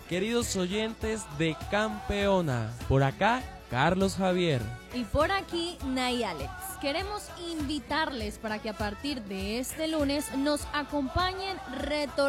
queridos oyentes de Campeona. Por acá, Carlos Javier. Y por aquí, Nay Alex. Queremos invitarles para que a partir de este lunes nos acompañen retornando